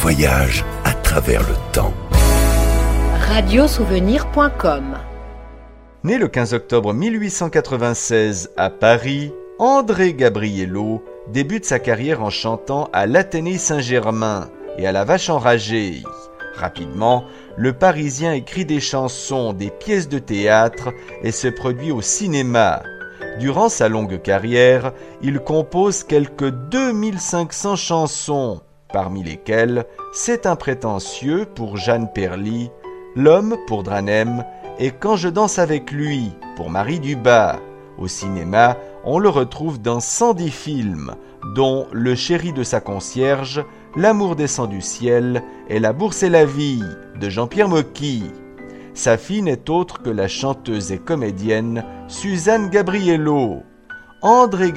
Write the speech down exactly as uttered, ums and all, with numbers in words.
voyage à travers le temps. radiosouvenir point com. Né le quinze octobre mille huit cent quatre-vingt-seize à Paris, André Gabriello débute sa carrière en chantant à l'Athénée Saint-Germain et à la Vache Enragée. Rapidement, le Parisien écrit des chansons, des pièces de théâtre et se produit au cinéma. Durant sa longue carrière, il compose quelques deux mille cinq cents chansons, parmi lesquelles C'est un prétentieux pour Jeanne Perly, L'homme pour Dranem et Quand je danse avec lui pour Marie Dubas. Au cinéma, on le retrouve dans cent dix films, dont Le chéri de sa concierge, L'amour descend du ciel et La bourse et la vie de Jean-Pierre Mocky. Sa fille n'est autre que la chanteuse et comédienne Suzanne Gabriello. André